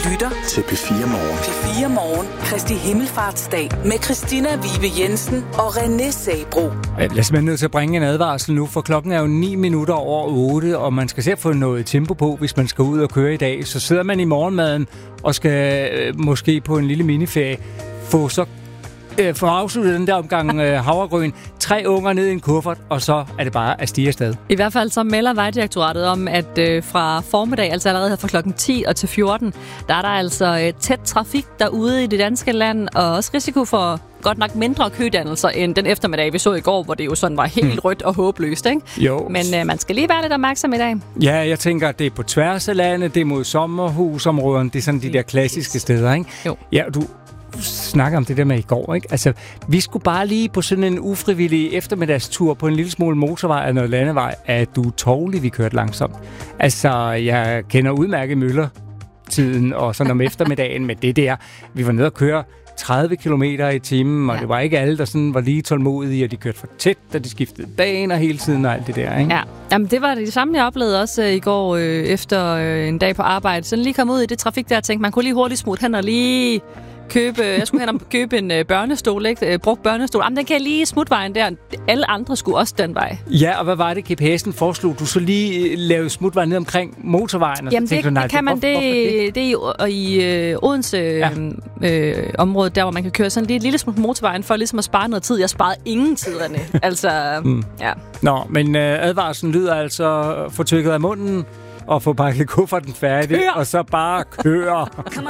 lytter til P4 Morgen. P4 Morgen. Kristi Himmelfartsdag med Christina Vibe Jensen og René Sabro. Lad os være nødt til at bringe en advarsel nu, for klokken er jo 9 minutter over 8, og man skal selv få noget tempo på, hvis man skal ud og køre i dag. Så sidder man i morgenmaden og skal måske på en lille miniferie få afsluttet den der omgang havregryn, 3 unger ned i en kuffert, og så er det bare at stige afsted. I hvert fald så melder Vejdirektoratet om, at fra formiddag, altså allerede her fra klokken 10 og til 14, der er der altså tæt trafik derude i det danske land, og også risiko for godt nok mindre kødannelser end den eftermiddag, vi så i går, hvor det jo sådan var helt rødt og håbløst, ikke? Jo. Men man skal lige være lidt opmærksom i dag. Ja, jeg tænker, at det er på tværs af landet, det er mod sommerhusområderne, det er sådan de der klassiske steder, ikke? Jo. Ja, du snakker om det der med i går, ikke? Altså, vi skulle bare lige på sådan en ufrivillig eftermiddagstur på en lille smule motorvej eller noget landevej, at du tårlig, vi kørte langsomt. Altså, jeg kender udmærket møllertiden og sådan om eftermiddagen med det der. Vi var nede og køre 30 km i timen, og det var ikke alle, der sådan var lige tålmodige, og de kørte for tæt, da de skiftede baner hele tiden og alt det der, ikke? Ja, jamen det var det samme, jeg oplevede også i går efter en dag på arbejde. Sådan lige kom ud i det trafik der og tænkte, man kunne lige hurtigt smutte hen og lige jeg skulle hen og købe en børnestol, ikke? Brugt børnestol. Jamen, den kan jeg lige smutvejen der. Alle andre skulle også den vej. Ja, og hvad var det, GPS'en foreslog? Du så lige lavede smutvejen ned omkring motorvejen? Og jamen, så det kan man. Det er i Odense området, der hvor man kan køre sådan lige et lille smut motorvejen for ligesom at spare noget tid. Jeg sparede ingen tiderne. Altså, ja. Nå, men advarslen lyder altså få tykket af munden og få pakket kufferten færdig, og så bare køre.